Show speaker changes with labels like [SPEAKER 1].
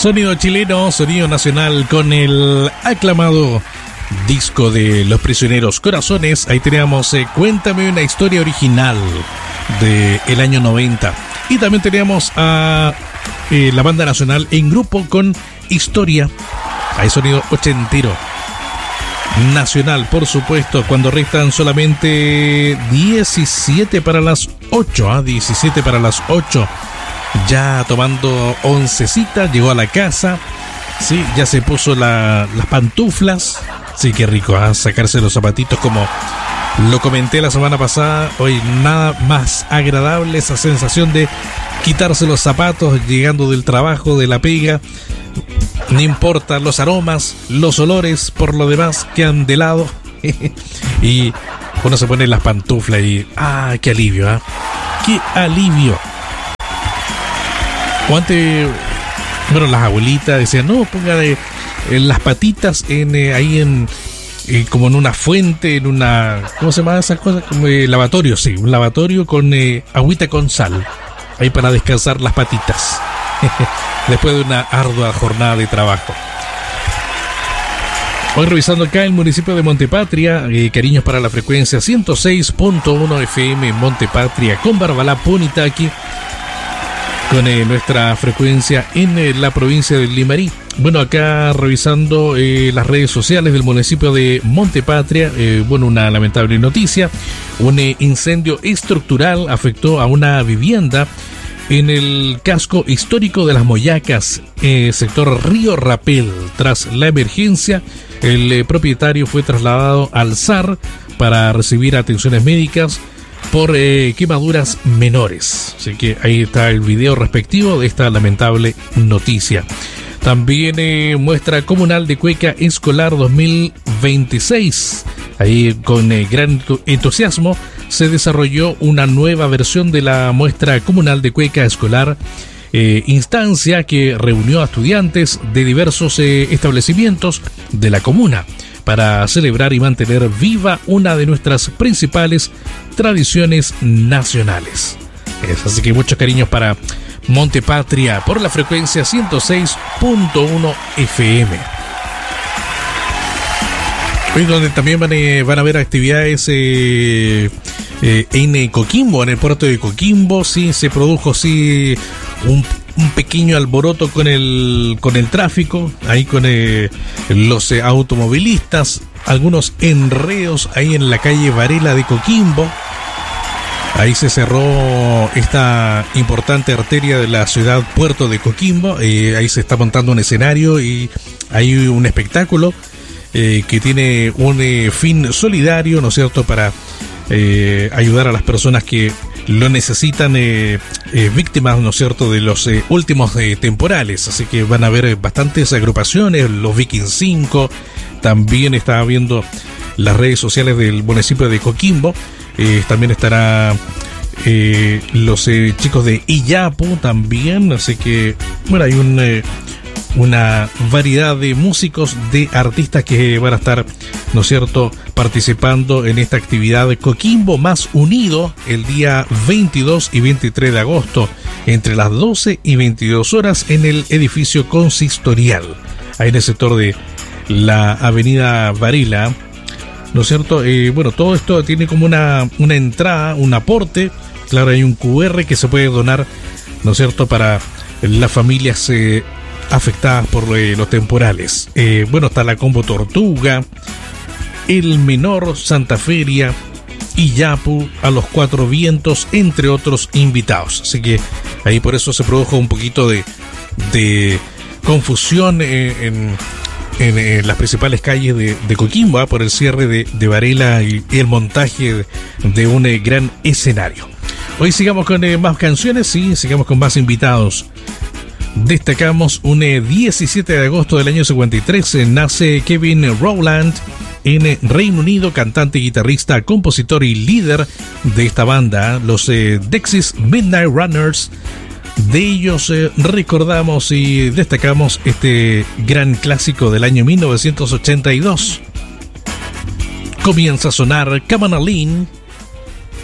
[SPEAKER 1] Sonido chileno, sonido nacional con el aclamado disco de Los Prisioneros Corazones. Ahí teníamos Cuéntame una historia original del año 90. Y también teníamos a la banda nacional en grupo con Historia. Hay sonido ochentero. Nacional, por supuesto, cuando restan solamente 17 para las 8. 17 para las 8. Ya tomando oncecita, llegó a la casa. Sí, ya se puso las pantuflas. Sí, qué rico, sacarse los zapatitos como lo comenté la semana pasada. Hoy nada más agradable esa sensación de quitarse los zapatos llegando del trabajo, de la pega. No importa los aromas, los olores, por lo demás quedan de lado. Y uno se pone las pantuflas y qué alivio, qué alivio. O antes, bueno, las abuelitas decían, no, ponga las patitas como en una fuente, en una, ¿cómo se llama esas cosas? Como lavatorio, sí, un lavatorio con agüita con sal, ahí para descansar las patitas, después de una ardua jornada de trabajo. Hoy revisando acá el municipio de Montepatria, cariños para la frecuencia 106.1 FM en Montepatria, con Barbalá, Punitaqui, con nuestra frecuencia en la provincia de Limarí. Bueno, acá revisando las redes sociales del municipio de Montepatria, una lamentable noticia. Un incendio estructural afectó a una vivienda en el casco histórico de Las Moyacas, sector Río Rapel. Tras la emergencia, el propietario fue trasladado al SAR para recibir atenciones médicas por quemaduras menores. Así que ahí está el video respectivo de esta lamentable noticia. También muestra comunal de cueca escolar 2026. Ahí con gran entusiasmo se desarrolló una nueva versión de la muestra comunal de cueca escolar, instancia que reunió a estudiantes de diversos establecimientos de la comuna para celebrar y mantener viva una de nuestras principales tradiciones nacionales. Así que muchos cariños para Montepatria por la frecuencia 106.1 FM. Hoy donde también van a haber actividades en Coquimbo, en el puerto de Coquimbo. Sí, se produjo un pequeño alboroto con el tráfico, ahí con los automovilistas, algunos enredos ahí en la calle Varela de Coquimbo. Ahí se cerró esta importante arteria de la ciudad puerto de Coquimbo. Ahí se está montando un escenario y hay un espectáculo que tiene un fin solidario, ¿no es cierto?, para ayudar a las personas que lo necesitan, víctimas, ¿no es cierto?, de los últimos temporales. Así que van a haber bastantes agrupaciones, los Vikings 5, también estaba viendo las redes sociales del municipio de Coquimbo, también estará los chicos de Iyapu también, así que bueno, hay una variedad de músicos, de artistas que van a estar, ¿no es cierto?, participando en esta actividad de Coquimbo Más Unido el día 22 y 23 de agosto, entre las 12 y 22 horas en el edificio consistorial, ahí en el sector de la avenida Varela, ¿no es cierto? Todo esto tiene como una entrada, un aporte, claro, hay un QR que se puede donar, ¿no es cierto?, para las familias afectadas por los temporales. Está la Combo Tortuga, El Menor, Santa Feria, Iyapu, A los Cuatro Vientos, entre otros invitados. Así que ahí por eso se produjo un poquito de confusión en las principales calles de Coquimbo, por el cierre de Varela y el montaje de un gran escenario. Hoy sigamos con más canciones, sí, sigamos con más invitados. Destacamos un 17 de agosto del año 53, nace Kevin Rowland en Reino Unido, cantante, guitarrista, compositor y líder de esta banda, los Dexys Midnight Runners. De ellos recordamos y destacamos este gran clásico del año 1982. Comienza a sonar Come On Aline.